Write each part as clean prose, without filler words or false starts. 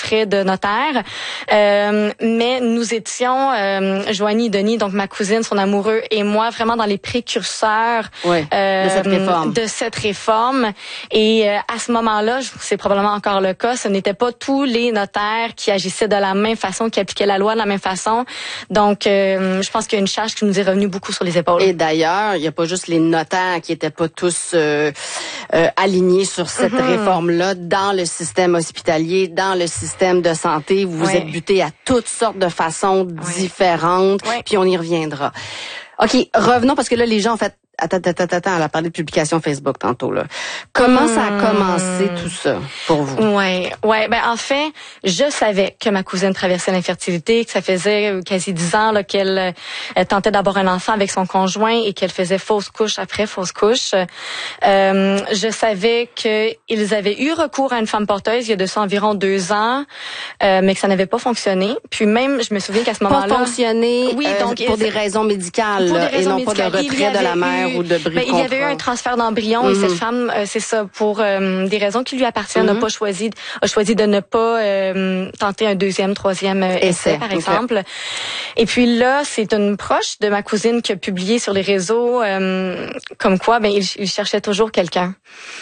frais de notaire. Mais nous étions, Joanie et Denis, donc ma cousine, son amoureux et moi, vraiment dans les précurseurs de cette réforme. Et à ce moment-là, c'est probablement encore le cas, ce n'était pas tous les notaires qui agissaient de la même façon, qui appliquaient la loi de la même façon. Donc, je pense qu'il y a une charge qui nous est revenue beaucoup sur les épaules. Et d'ailleurs, il n'y a pas juste les notaires qui étaient pas tous alignés sur cette réforme-là dans le système hospitalier, dans le système de santé. Vous êtes butés à toutes sortes de façons différentes, puis on y reviendra. OK, revenons parce que là, les gens, en fait, attends, elle a parlé de publication Facebook tantôt, là. Comment ça a commencé tout ça pour vous? Ouais, ben en fait, je savais que ma cousine traversait l'infertilité, que ça faisait quasi 10 ans là, qu'elle tentait d'avoir un enfant avec son conjoint et qu'elle faisait fausse couche après fausse couche. Je savais qu'ils avaient eu recours à une femme porteuse il y a de ça environ 2 ans, mais que ça n'avait pas fonctionné. Puis même, je me souviens qu'à ce moment-là... Pas fonctionné donc, pour des raisons médicales, et non pas de retrait de la mère. Il y avait eu un transfert d'embryon et cette femme, c'est ça, pour des raisons qui lui appartiennent, a choisi de ne pas tenter un 2e, 3e essai, par exemple. Et puis là, c'est une proche de ma cousine qui a publié sur les réseaux comme quoi, il cherchait toujours quelqu'un.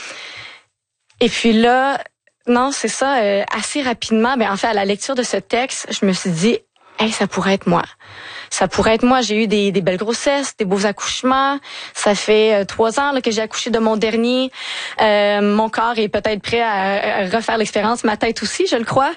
Et puis là, non, c'est ça, assez rapidement, en fait, à la lecture de ce texte, je me suis dit, hey, ça pourrait être moi. Ça pourrait être moi. J'ai eu des belles grossesses, des beaux accouchements. Ça fait 3 ans là, que j'ai accouché de mon dernier. Mon corps est peut-être prêt à refaire l'expérience. Ma tête aussi, je le crois.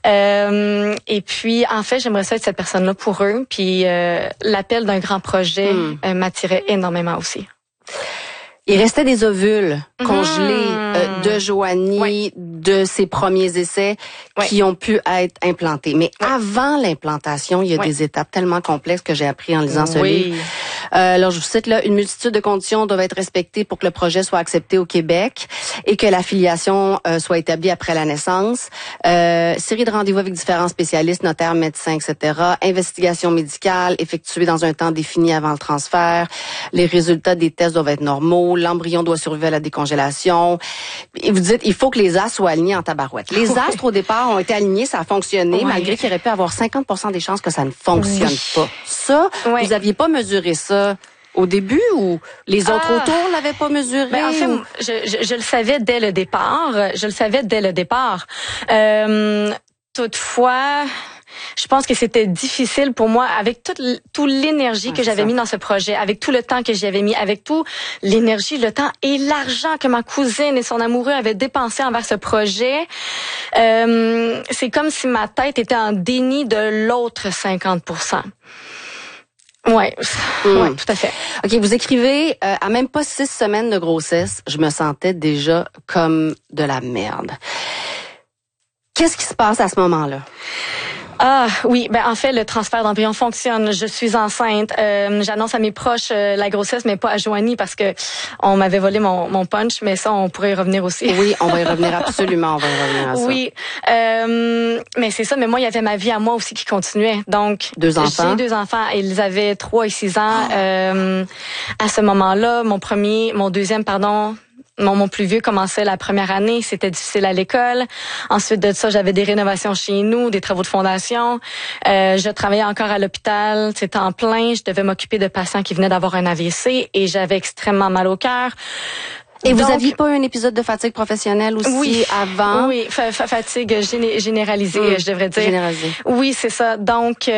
Et puis, en fait, j'aimerais ça être cette personne-là pour eux. Puis, l'appel d'un grand projet m'attirait énormément aussi. Il restait des ovules congelés de Joanie, de ses premiers essais qui ont pu être implantés. Mais avant l'implantation, il y a des étapes tellement complexes que j'ai appris en lisant ce livre. Alors, je vous cite là, une multitude de conditions doivent être respectées pour que le projet soit accepté au Québec et que la filiation soit établie après la naissance. Série de rendez-vous avec différents spécialistes, notaires, médecins, etc. Investigation médicale effectuée dans un temps défini avant le transfert. Les résultats des tests doivent être normaux. L'embryon doit survivre à la décongélation. Et vous dites, il faut que les astres soient alignés en tabarouette. Les astres, au départ, ont été alignés, ça a fonctionné, malgré qu'il aurait pu avoir 50% des chances que ça ne fonctionne pas. Ça, vous aviez pas mesuré ça au début ou les autres autour l'avaient pas mesuré? En fait, je le savais dès le départ. Toutefois... Je pense que c'était difficile pour moi avec toute l'énergie que j'avais mis dans ce projet, avec tout le temps que j'y avais mis, avec tout l'énergie, le temps et l'argent que ma cousine et son amoureux avaient dépensé envers ce projet. C'est comme si ma tête était en déni de l'autre 50%. Ouais, tout à fait. OK, vous écrivez, à même pas 6 semaines de grossesse, je me sentais déjà comme de la merde. Qu'est-ce qui se passe à ce moment-là? Oui, en fait, le transfert d'embryon fonctionne. Je suis enceinte. J'annonce à mes proches la grossesse, mais pas à Joanie parce que on m'avait volé mon punch, mais ça, on pourrait y revenir aussi. Oui, on va y revenir absolument, on va y revenir à ça. Oui, mais c'est ça, mais moi, il y avait ma vie à moi aussi qui continuait. Donc, 2 enfants. J'ai 2 enfants. Ils avaient 3 et 6 ans. À ce moment-là, mon deuxième, mon plus vieux commençait la première année, c'était difficile à l'école. Ensuite de ça, j'avais des rénovations chez nous, des travaux de fondation. Je travaillais encore à l'hôpital, c'était en plein. Je devais m'occuper de patients qui venaient d'avoir un AVC et j'avais extrêmement mal au cœur. Et vous aviez pas un épisode de fatigue professionnelle aussi avant? Oui, fatigue généralisée, je devrais dire. Généralisée. Oui, c'est ça. Donc...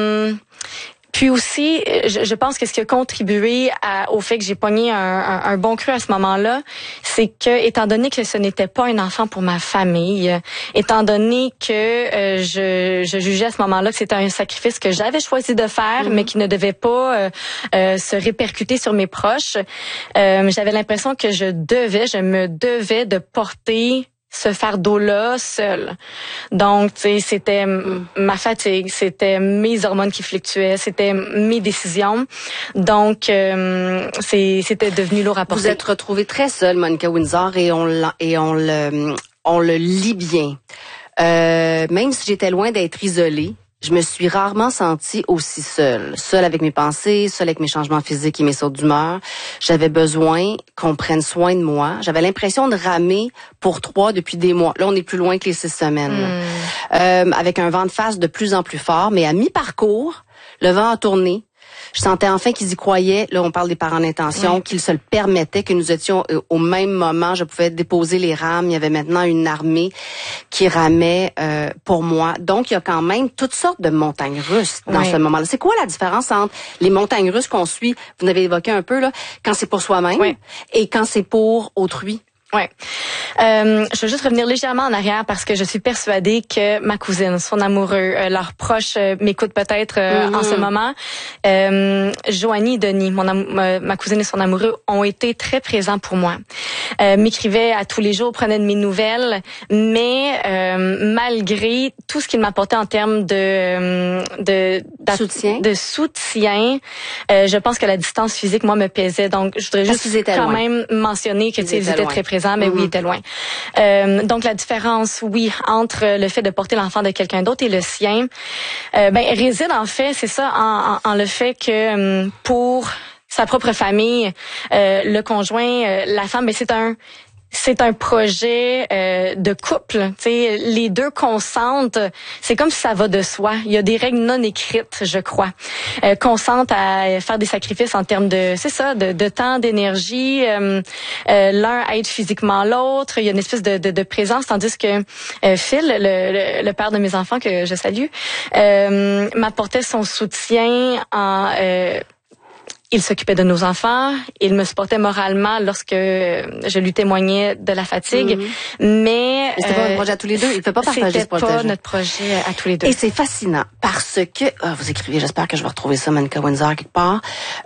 Puis aussi, je pense que ce qui a contribué au fait que j'ai pogné un bon cru à ce moment-là, c'est que, étant donné que ce n'était pas un enfant pour ma famille, étant donné que je jugeais à ce moment-là que c'était un sacrifice que j'avais choisi de faire, mais qui ne devait pas se répercuter sur mes proches, j'avais l'impression que je me devais de porter ce fardeau-là seul. Donc, tu sais, c'était ma fatigue, c'était mes hormones qui fluctuaient, c'était mes décisions. Donc, c'était devenu lourd à porter. Vous êtes retrouvée très seule, Monica Windsor, et on le lit bien. Même si j'étais loin d'être isolée, je me suis rarement sentie aussi seule avec mes pensées, seule avec mes changements physiques et mes sauts d'humeur. J'avais besoin qu'on prenne soin de moi. J'avais l'impression de ramer pour 3 depuis des mois. Là, on est plus loin que les 6 semaines. Avec un vent de face de plus en plus fort, mais à mi-parcours, le vent a tourné. Je sentais enfin qu'ils y croyaient. Là, on parle des parents d'intention, qu'ils se le permettaient, que nous étions au même moment. Je pouvais déposer les rames. Il y avait maintenant une armée qui ramait pour moi. Donc, il y a quand même toutes sortes de montagnes russes dans ce moment-là. C'est quoi la différence entre les montagnes russes qu'on suit, vous l'avez évoqué un peu, là, quand c'est pour soi-même et quand c'est pour autrui? Ouais. Je veux juste revenir légèrement en arrière parce que je suis persuadée que ma cousine, son amoureux, leurs proches m'écoutent peut-être en ce moment. Joanie et Denis, ma cousine et son amoureux, ont été très présents pour moi. M'écrivaient à tous les jours, prenaient de mes nouvelles, mais malgré tout ce qu'ils m'apportaient en termes de soutien, je pense que la distance physique, moi, me pesait. Donc, je voudrais juste quand même mentionner que ils étaient très présents. Mais oui, il était loin. Donc, la différence, entre le fait de porter l'enfant de quelqu'un d'autre et le sien, réside en fait, c'est ça, en le fait que pour sa propre famille, le conjoint, la femme, c'est un projet de couple. T'sais, les deux consentent. C'est comme si ça va de soi. Il y a des règles non écrites, je crois. Consentent à faire des sacrifices en termes de temps, d'énergie. L'un aide physiquement l'autre. Il y a une espèce de présence, tandis que Phil, le père de mes enfants que je salue, m'apportait son soutien en il s'occupait de nos enfants, il me supportait moralement lorsque je lui témoignais de la fatigue, mais c'était pas un projet à tous les deux, il ne peut pas partager ce projet. C'était pas notre projet à tous les deux. Et c'est fascinant parce que vous écrivez, j'espère que je vais retrouver ça, Monica Windsor quelque part.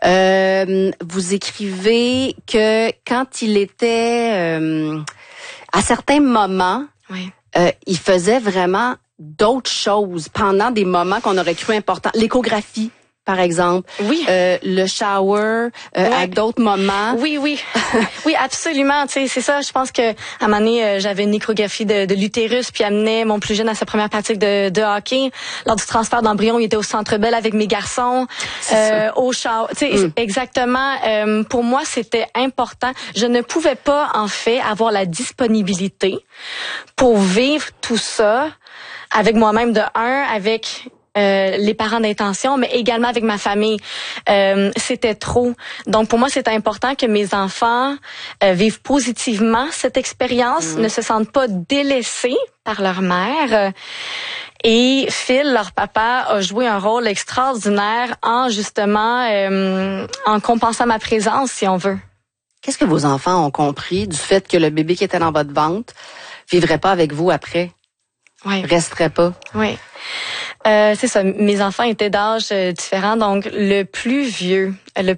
Vous écrivez que quand il était à certains moments, il faisait vraiment d'autres choses pendant des moments qu'on aurait cru importants. L'échographie, par exemple. Oui. Le shower, à d'autres moments. Oui. Oui, absolument. Tu sais, c'est ça. Je pense que à un moment donné, j'avais une échographie de l'utérus, puis amenait mon plus jeune à sa première pratique de hockey. Lors du transfert d'embryon, il était au Centre Bell avec mes garçons, au shower. Tu sais, exactement. Pour moi, c'était important. Je ne pouvais pas, en fait, avoir la disponibilité pour vivre tout ça avec moi-même avec les parents d'intention, mais également avec ma famille. C'était trop. Donc, pour moi, c'était important que mes enfants vivent positivement cette expérience, ne se sentent pas délaissés par leur mère. Et Phil, leur papa, a joué un rôle extraordinaire en, justement, en compensant ma présence, si on veut. Qu'est-ce que vos enfants ont compris du fait que le bébé qui était dans votre ventre vivrait pas avec vous après? Resterait pas? Oui. C'est ça. Mes enfants étaient d'âge différent, donc le plus vieux,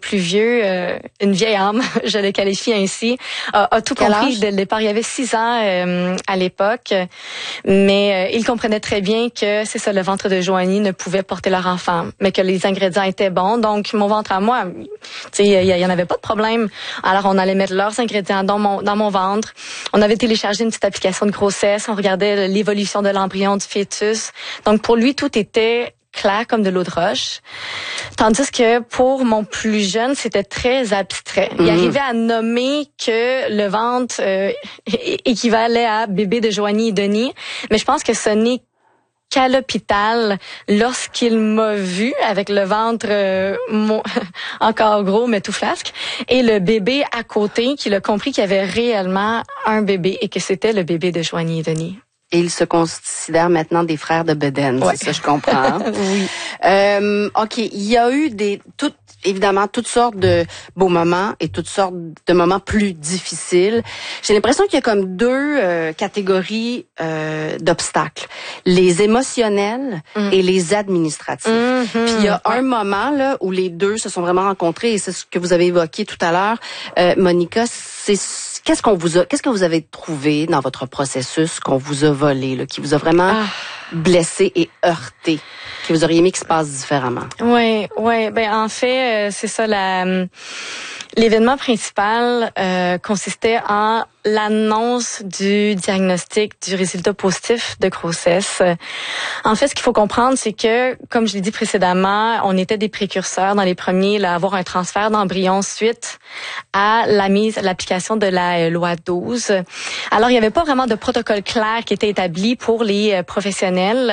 une vieille âme, je le qualifie ainsi, a tout compris dès le départ. Il y avait 6 ans à l'époque, mais il comprenait très bien que c'est ça, le ventre de Joanie ne pouvait porter leur enfant, mais que les ingrédients étaient bons. Donc mon ventre à moi, tu sais, il y en avait pas de problème. Alors on allait mettre leurs ingrédients dans mon ventre. On avait téléchargé une petite application de grossesse. On regardait l'évolution de l'embryon du fœtus. Donc pour lui, tout était clair comme de l'eau de roche. Tandis que pour mon plus jeune, c'était très abstrait. Il arrivait à nommer que le ventre équivalait à bébé de Joanie et Denis. Mais je pense que ce n'est qu'à l'hôpital, lorsqu'il m'a vu avec le ventre encore gros, mais tout flasque, et le bébé à côté, qu'il a compris qu'il y avait réellement un bébé et que c'était le bébé de Joanie et Denis. Et ils se considèrent maintenant des frères de bedaine, c'est ça, je comprends. Oui. OK, il y a eu évidemment toutes sortes de beaux moments et toutes sortes de moments plus difficiles. J'ai l'impression qu'il y a comme 2 catégories d'obstacles. Les émotionnels et les administratifs. Puis il y a un moment là où les deux se sont vraiment rencontrés et c'est ce que vous avez évoqué tout à l'heure, Monica, qu'est-ce que vous avez trouvé dans votre processus qu'on vous a volé, là, qui vous a vraiment blessé et heurté, que vous auriez aimé qu'il se passe différemment? Oui. Ben en fait, c'est ça L'événement principal consistait en l'annonce du diagnostic du résultat positif de grossesse. En fait, ce qu'il faut comprendre, c'est que, comme je l'ai dit précédemment, on était des précurseurs dans les premiers à avoir un transfert d'embryon suite à l'application de la loi 12. Alors, il n'y avait pas vraiment de protocole clair qui était établi pour les professionnels